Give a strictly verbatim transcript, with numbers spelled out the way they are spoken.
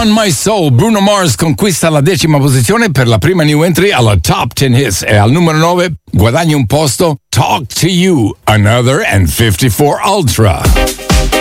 On My Soul, Bruno Mars conquista la decima posizione per la prima new entry alla Top dieci Hits e al numero nove guadagna un posto Talk to You, Another and fifty-four Ultra.